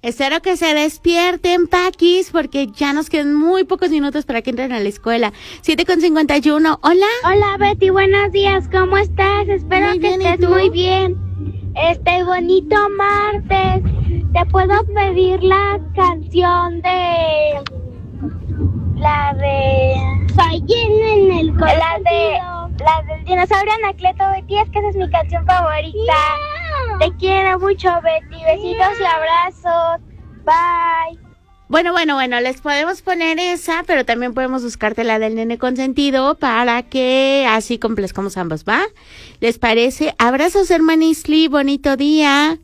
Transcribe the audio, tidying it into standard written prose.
Espero que se despierten, Paquis, porque ya nos quedan muy pocos minutos para que entren a la escuela. 7:51. Hola. Hola, Betty, buenos días. ¿Cómo estás? Espero Muy bien, que ¿y estés tú? muy bien. Bonito martes. ¿Te puedo pedir la canción de... Soy Jen en el consentido. La del dinosaurio Anacleto, Betty, es que esa es mi canción favorita. Yeah. Te quiero mucho, Betty. Besitos y abrazos. Bye. Bueno, les podemos poner esa, pero también podemos buscarte la del nene consentido para que así complazcamos ambos, ¿va? ¿Les parece? Abrazos, hermanisli, bonito día.